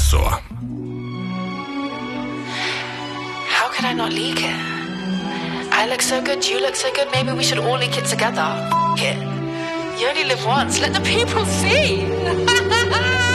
Espressoa. How can I not leak it? I look so good, you look so good, maybe we should all leak it together. F*** it. You only live once, let the people see.